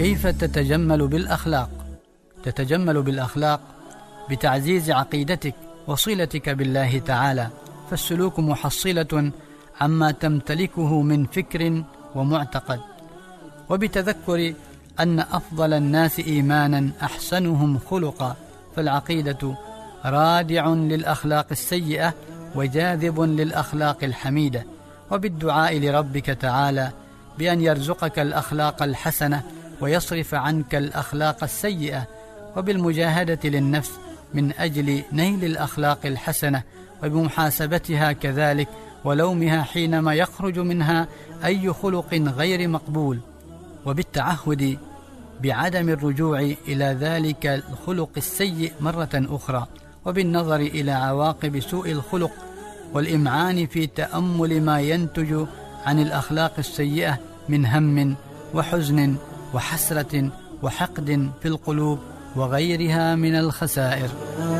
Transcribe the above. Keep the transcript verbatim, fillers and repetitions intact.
كيف تتجمل بالأخلاق؟ تتجمل بالأخلاق بتعزيز عقيدتك وصلتك بالله تعالى، فالسلوك محصلة عما تمتلكه من فكر ومعتقد، وبتذكر أن أفضل الناس إيمانا أحسنهم خلقا، فالعقيدة رادع للأخلاق السيئة وجاذب للأخلاق الحميدة، وبالدعاء لربك تعالى بأن يرزقك الأخلاق الحسنة ويصرف عنك الأخلاق السيئة، وبالمجاهدة للنفس من أجل نيل الأخلاق الحسنة، وبمحاسبتها كذلك ولومها حينما يخرج منها أي خلق غير مقبول، وبالتعهد بعدم الرجوع إلى ذلك الخلق السيء مرة أخرى، وبالنظر إلى عواقب سوء الخلق والإمعان في تأمل ما ينتج عن الأخلاق السيئة من هم وحزن وحسرة وحقد في القلوب وغيرها من الخسائر.